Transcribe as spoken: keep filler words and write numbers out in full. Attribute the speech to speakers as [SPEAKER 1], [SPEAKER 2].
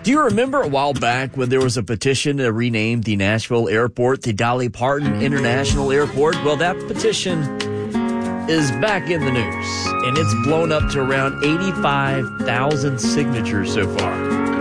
[SPEAKER 1] Do you remember a while back when there was a petition to rename the Nashville airport the Dolly Parton International Airport? Well, that petition is back in the news, and it's blown up to around eighty-five thousand signatures so far.